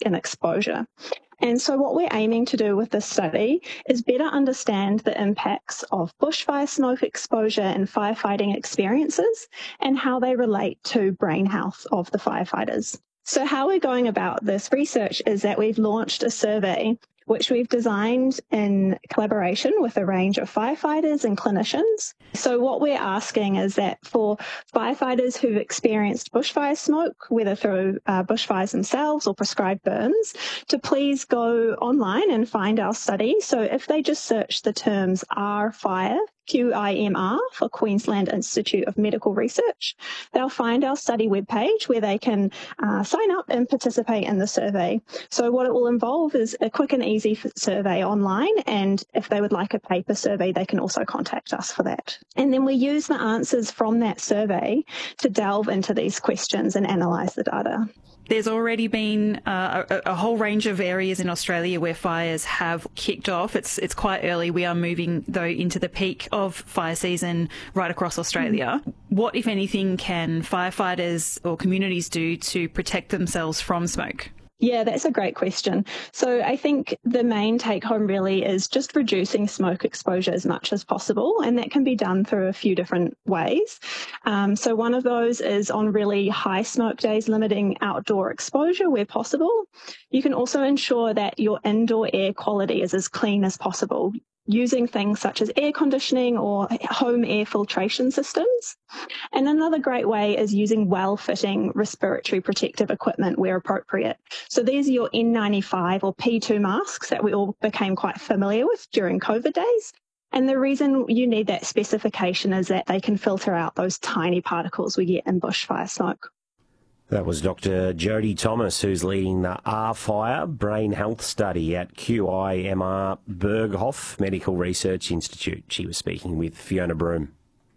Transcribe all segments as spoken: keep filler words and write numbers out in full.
and exposure. And so what we're aiming to do with this study is better understand the impacts of bushfire smoke exposure and firefighting experiences and how they relate to brain health of the firefighters. So how we're going about this research is that we've launched a survey which we've designed in collaboration with a range of firefighters and clinicians. So what we're asking is that for firefighters who've experienced bushfire smoke, whether through uh, bushfires themselves or prescribed burns, to please go online and find our study. So if they just search the terms R fire, Q I M R, for Queensland Institute of Medical Research, they'll find our study webpage where they can uh, sign up and participate in the survey. So what it will involve is a quick and easy survey online, and if they would like a paper survey, they can also contact us for that. And then we use the answers from that survey to delve into these questions and analyse the data. There's already been uh, a, a whole range of areas in Australia where fires have kicked off. It's it's quite early. We are moving, though, into the peak of fire season right across Australia. Mm. What, if anything, can firefighters or communities do to protect themselves from smoke? Yeah, that's a great question. So I think the main take home really is just reducing smoke exposure as much as possible, and that can be done through a few different ways. Um, so one of those is on really high smoke days, limiting outdoor exposure where possible. You can also ensure that your indoor air quality is as clean as possible, using things such as air conditioning or home air filtration systems. And another great way is using well-fitting respiratory protective equipment where appropriate. So these are your N ninety-five or P two masks that we all became quite familiar with during COVID days. And the reason you need that specification is that they can filter out those tiny particles we get in bushfire smoke. That was Doctor Jodie Thomas, who's leading the R Fire Brain Health Study at Q I M R Berghoff Medical Research Institute. She was speaking with Fiona Broom.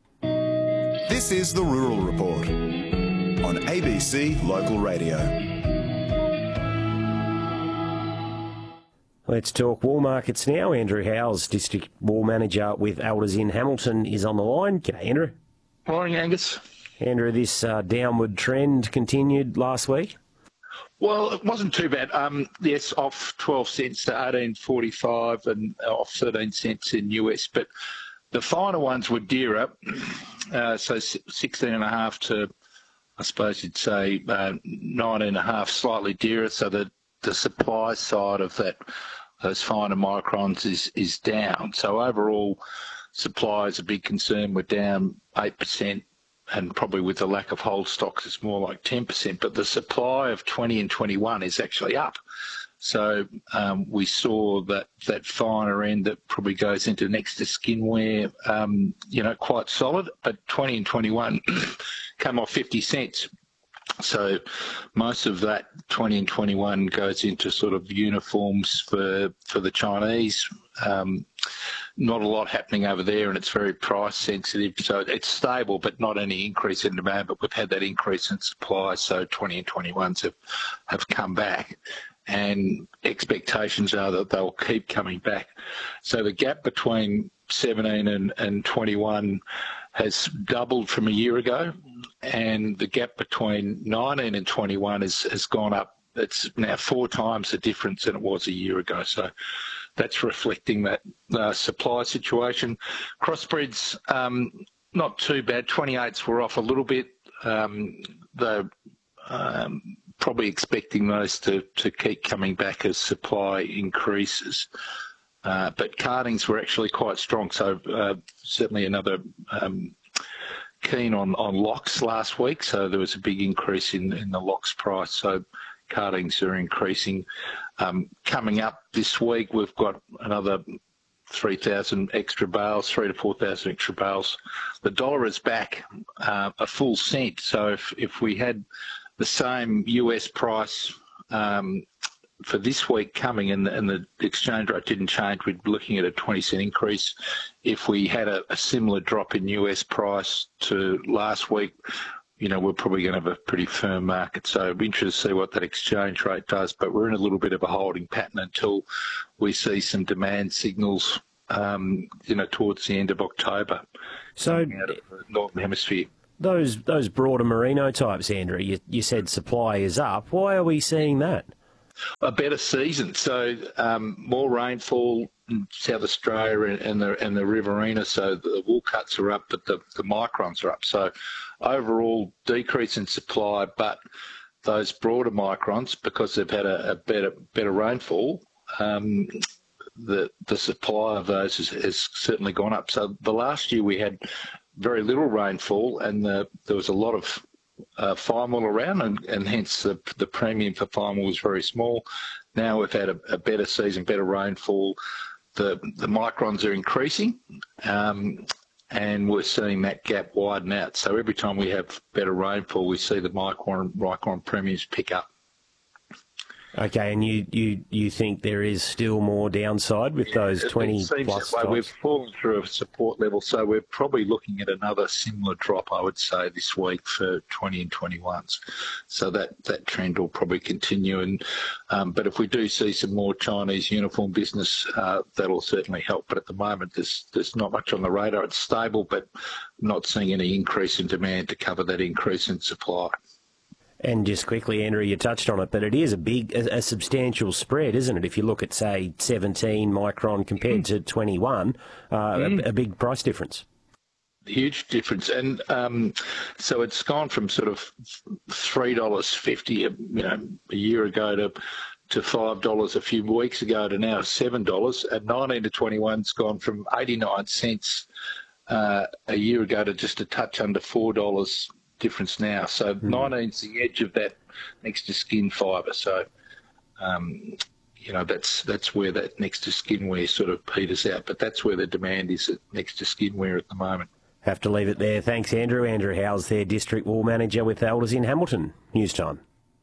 This is the Rural Report on A B C Local Radio. Let's talk wool markets now. Andrew Howes, District Wool Manager with Elders in Hamilton, is on the line. G'day, Andrew. Morning, Angus. Andrew, this uh, downward trend continued last week? Well, it wasn't too bad. Um, yes, off twelve cents to eighteen forty-five and off thirteen cents in U S, but the finer ones were dearer, uh, so sixteen and a half to, I suppose you'd say, uh, nineteen and a half, slightly dearer, so that the supply side of that, those finer microns is, is down. So overall, supply is a big concern. We're down eight percent. And probably with the lack of hold stocks, it's more like ten percent. But the supply of twenty and twenty-one is actually up. So um, we saw that that finer end that probably goes into next to skinwear, um, you know, quite solid. But twenty and twenty-one come off fifty cents. So most of that twenty and twenty-one goes into sort of uniforms for for the Chinese. Um, not a lot happening over there, and it's very price sensitive. So it's stable, but not any increase in demand. But we've had that increase in supply, so twenty and twenty-ones have, have come back. And expectations are that they'll keep coming back. So the gap between seventeen and, and twenty-one has doubled from a year ago, and the gap between nineteen and twenty-one is, has gone up. It's now four times the difference than it was a year ago. So that's reflecting that uh, supply situation. Crossbreeds, um, not too bad. twenty-eights were off a little bit. Um, they're um, probably expecting those to, to keep coming back as supply increases. Uh, but cartings were actually quite strong, so uh, certainly another um, keen on, on locks last week, so there was a big increase in, in the locks price, so cartings are increasing. Um, coming up this week, we've got another three thousand extra bales, three to four thousand extra bales. The dollar is back uh, a full cent, so if, if we had the same U S price um, for this week coming and the, and the exchange rate didn't change, we'd be looking at a twenty cent increase. If we had a, a similar drop in U S price to last week, you know, we're probably going to have a pretty firm market. So it'd be interesting to see what that exchange rate does, but we're in a little bit of a holding pattern until we see some demand signals, um, you know, towards the end of October. So out of the Northern Hemisphere. Those those broader merino types, Andrew, you, you said supply is up. Why are we seeing that? a better season. So um, more rainfall in South Australia and, and the and the Riverina, so the wool cuts are up, but the, the microns are up. So overall decrease in supply, but those broader microns, because they've had a, a better better rainfall, um, the the supply of those has, has certainly gone up. So the last year we had very little rainfall, and the, there was a lot of uh, fine wool around, and, and hence the, the premium for fine wool was very small. Now we've had a, a better season, better rainfall. The the microns are increasing, um, and we're seeing that gap widen out. So every time we have better rainfall, we see the micron micron premiums pick up. Okay, and you, you, you think there is still more downside with those twenty plus stocks? We've fallen through a support level, so we're probably looking at another similar drop, I would say, this week for twenty and twenty-ones. So that, that trend will probably continue. And um, but if we do see some more Chinese uniform business, uh, that'll certainly help. But at the moment, there's there's not much on the radar. It's stable, but not seeing any increase in demand to cover that increase in supply. And just quickly, Andrew, you touched on it, but it is a big, a, a substantial spread, isn't it? If you look at, say, seventeen micron compared to twenty-one, uh, mm. a, a big price difference. Huge difference. And um, so it's gone from sort of three dollars fifty, you know, a year ago to to five dollars a few weeks ago to now seven dollars. And nineteen to twenty-one's gone from eighty-nine cents uh, a year ago to just a touch under four dollars difference now. So mm. nineteen's the edge of that next to skin fibre. So, um, you know, that's that's where that next to skin wear sort of peters out. But that's where the demand is at next to skin wear at the moment. Have to leave it there. Thanks, Andrew. Andrew Howes, their District Wool Manager with Elders in Hamilton. News time.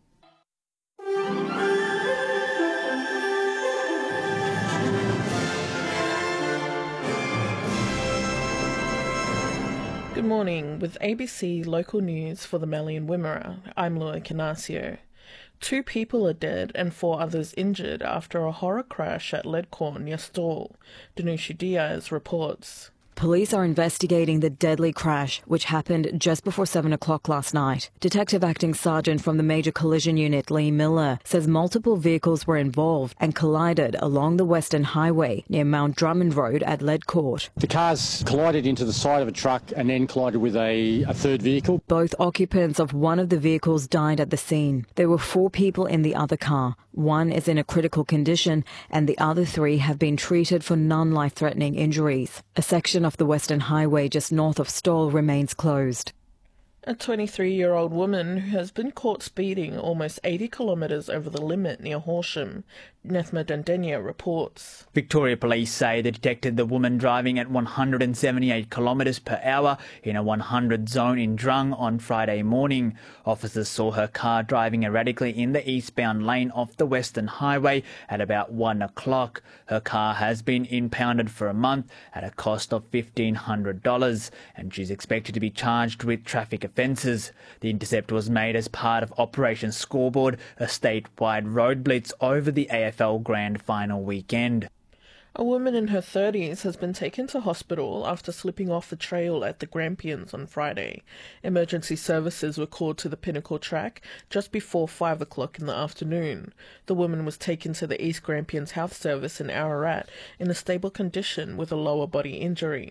Good morning. With A B C Local News for the Mallee and Wimmera, I'm Laura Canasio. Two people are dead and four others injured after a horror crash at Leadcorn near Stawell. Danushi Diaz reports. Police are investigating the deadly crash, which happened just before seven o'clock last night. Detective Acting Sergeant from the Major Collision Unit, Lee Miller, says multiple vehicles were involved and collided along the Western Highway near Mount Drummond Road at Leadcourt. The cars collided into the side of a truck and then collided with a, a third vehicle. Both occupants of one of the vehicles died at the scene. There were four people in the other car. One is in a critical condition and the other three have been treated for non-life-threatening injuries. A section of the Western Highway just north of Stawell remains closed. A twenty-three-year-old woman who has been caught speeding almost eighty kilometres over the limit near Horsham, Nethma Dendenia reports. Victoria Police say they detected the woman driving at one hundred seventy-eight kilometres per hour in a one hundred zone in Drung on Friday morning. Officers saw her car driving erratically in the eastbound lane of the Western Highway at about one o'clock. Her car has been impounded for a month at a cost of fifteen hundred dollars and she's expected to be charged with traffic offences. The intercept was made as part of Operation Scoreboard, a statewide road blitz over the A F L Grand Final weekend. A woman in her thirties has been taken to hospital after slipping off the trail at the Grampians on Friday. Emergency services were called to the Pinnacle track just before five o'clock in the afternoon. The woman was taken to the East Grampians Health Service in Ararat in a stable condition with a lower body injury.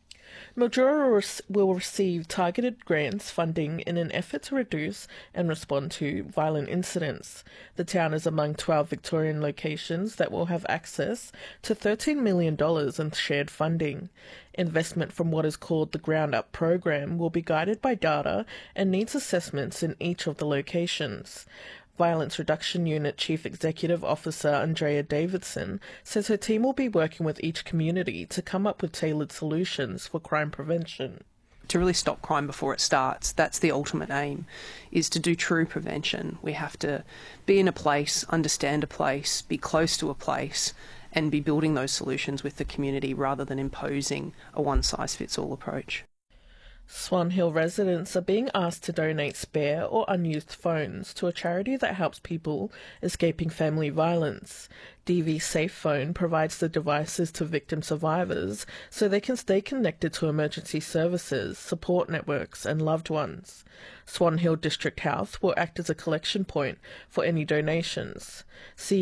Mildura will receive targeted grants funding in an effort to reduce and respond to violent incidents. The town is among twelve Victorian locations that will have access to thirteen million dollars in shared funding. Investment from what is called the Ground Up program will be guided by data and needs assessments in each of the locations. Violence Reduction Unit Chief Executive Officer Andrea Davidson says her team will be working with each community to come up with tailored solutions for crime prevention. To really stop crime before it starts, that's the ultimate aim, is to do true prevention. We have to be in a place, understand a place, be close to a place, and be building those solutions with the community rather than imposing a one-size-fits-all approach. Swan Hill residents are being asked to donate spare or unused phones to a charity that helps people escaping family violence. D V Safe Phone provides the devices to victim survivors so they can stay connected to emergency services, support networks and loved ones. Swan Hill District Health will act as a collection point for any donations. C